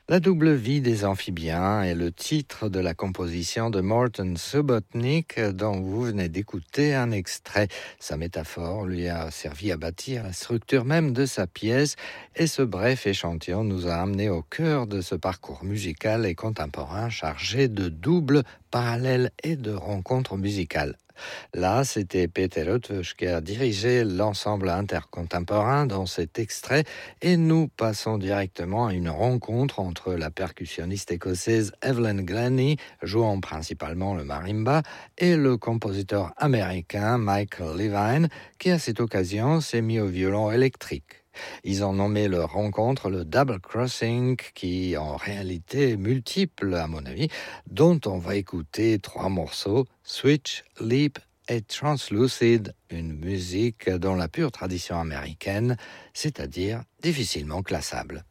La double vie des amphibiens est le titre de la composition de Morton Subotnick dont vous venez d'écouter un extrait. Sa métaphore lui a servi à bâtir la structure même de sa pièce et ce bref échantillon nous a amené au cœur de ce parcours musical et contemporain chargé de doubles, parallèles et de rencontres musicales. Là, c'était Peter Eötvös qui a dirigé l'ensemble intercontemporain dans cet extrait et nous passons directement à une rencontre entre la percussionniste écossaise Evelyn Glennie, jouant principalement le marimba, et le compositeur américain Michael Levine, qui à cette occasion s'est mis au violon électrique. Ils ont nommé leur rencontre le Double Crossing, qui en réalité est multiple à mon avis, dont on va écouter 3 morceaux, Switch, Leap et Translucid, une musique dans la pure tradition américaine, c'est-à-dire difficilement classable.